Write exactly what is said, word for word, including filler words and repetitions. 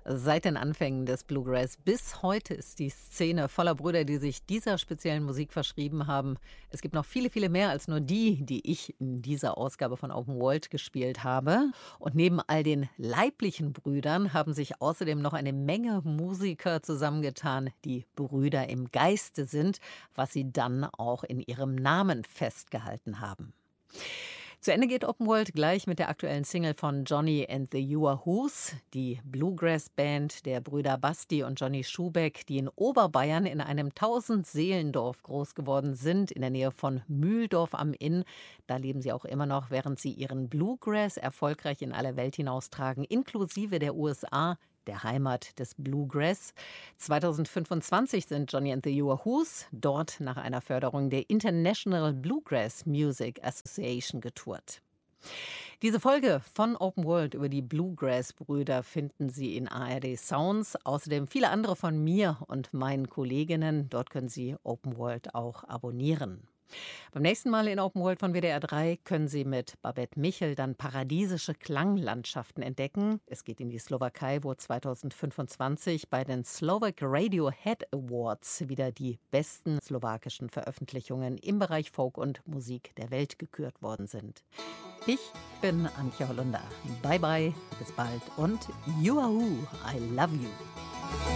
Seit den Anfängen des Bluegrass bis heute ist die Szene voller Brüder, die sich dieser speziellen Musik verschrieben haben. Es gibt noch viele, viele mehr als nur die, die ich in dieser Ausgabe von Open World gespielt habe. Und neben all den leiblichen Brüdern haben sich außerdem noch eine Menge Musiker zusammengetan, die Brüder im Geiste sind, was sie dann auch in ihrem Namen festgehalten haben. Zu Ende geht Open World gleich mit der aktuellen Single von Johnny and the Yuahoos, die Bluegrass-Band der Brüder Basti und Johnny Schubeck, die in Oberbayern in einem Tausend-Seelendorf groß geworden sind, in der Nähe von Mühldorf am Inn. Da leben sie auch immer noch, während sie ihren Bluegrass erfolgreich in alle Welt hinaustragen, inklusive der U S A, der Heimat des Bluegrass. zweitausendfünfundzwanzig sind Johnny and the Yuahoos dort nach einer Förderung der International Bluegrass Music Association getourt. Diese Folge von Open World über die Bluegrass-Brüder finden Sie in A R D Sounds. Außerdem viele andere von mir und meinen Kolleginnen. Dort können Sie Open World auch abonnieren. Beim nächsten Mal in Open World von W D R drei können Sie mit Babette Michel dann paradiesische Klanglandschaften entdecken. Es geht in die Slowakei, wo zweitausendfünfundzwanzig bei den Slovak Radio Head Awards wieder die besten slowakischen Veröffentlichungen im Bereich Folk und Musik der Welt gekürt worden sind. Ich bin Antje Hollunder. Bye bye, bis bald und Yuahu, I love you.